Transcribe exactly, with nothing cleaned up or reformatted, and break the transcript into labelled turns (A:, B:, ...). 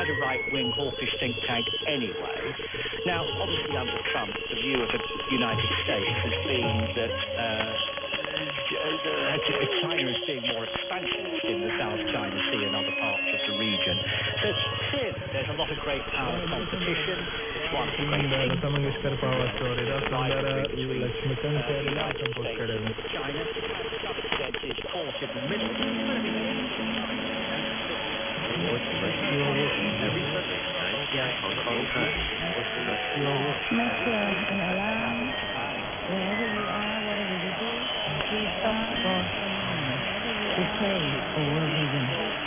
A: quite a right-wing hawkish think tank anyway. Now, obviously under Trump, the view of the United States has been that uh, China is being more expansionist in the South China Sea and other parts of the region. So it's clear that there's a lot of great power competition. One of the great things
B: Lata Mangeshkar power story दा सुंदर लक्ष्मीकांत केलेला compose केलेलं
A: China is caught in the middle.
C: Make sure an alarm, wherever you are, whatever you do, please stop for the pay for World Vision.